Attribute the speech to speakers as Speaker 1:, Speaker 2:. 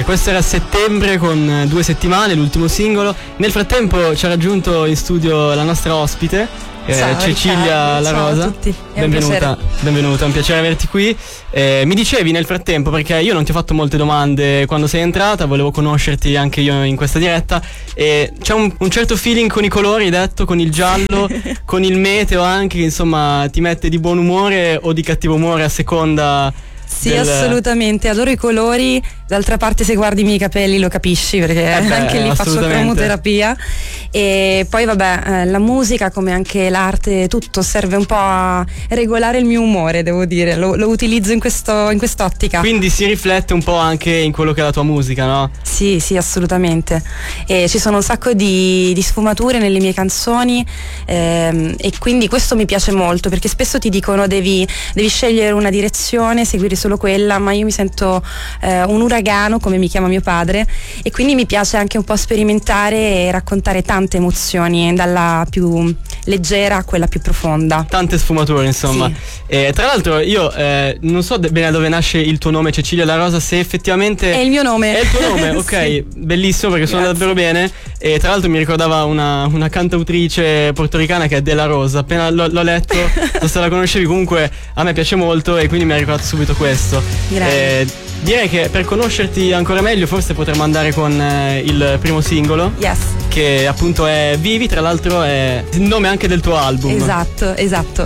Speaker 1: Ok, questo era a settembre con 2 settimane, l'ultimo singolo. Nel frattempo ci ha raggiunto in studio la nostra ospite, Cecilia La Rosa.
Speaker 2: Ciao a tutti.
Speaker 1: Benvenuta, benvenuta, è un piacere averti qui. Mi dicevi nel frattempo, perché io non ti ho fatto molte domande quando sei entrata, volevo conoscerti anche io in questa diretta, e c'è un certo feeling con i colori, hai detto, con il giallo, con il meteo anche, che insomma ti mette di buon umore o di cattivo umore a seconda.
Speaker 2: Sì, assolutamente, adoro i colori. D'altra parte, se guardi i miei capelli lo capisci, perché anche lì faccio cromoterapia. E poi vabbè, la musica, come anche l'arte, tutto serve un po' a regolare il mio umore, devo dire. Lo utilizzo in quest'ottica.
Speaker 1: Quindi si riflette un po' anche in quello che è la tua musica, no?
Speaker 2: Sì, assolutamente. E ci sono un sacco di sfumature nelle mie canzoni, e quindi questo mi piace molto, perché spesso ti dicono devi scegliere una direzione, seguire solo quella, ma io mi sento un uragano, come mi chiama mio padre, e quindi mi piace anche un po' sperimentare e raccontare tante emozioni, dalla più leggera a quella più profonda.
Speaker 1: Tante sfumature, insomma. Sì. Tra l'altro io non so bene da dove nasce il tuo nome, Cecilia La Rosa, se effettivamente
Speaker 2: è il mio nome.
Speaker 1: È il tuo nome, ok. Sì. Bellissimo, perché suona davvero bene. E tra l'altro mi ricordava una cantautrice portoricana che è De La Rosa. Appena l'ho letto, non so se la conoscevi, comunque a me piace molto e quindi mi ha ricordato subito questo. Direi che per conoscerti ancora meglio forse potremmo andare con il primo singolo.
Speaker 2: Yes.
Speaker 1: Che appunto è Vivi, tra l'altro è il nome anche del tuo album.
Speaker 2: Esatto.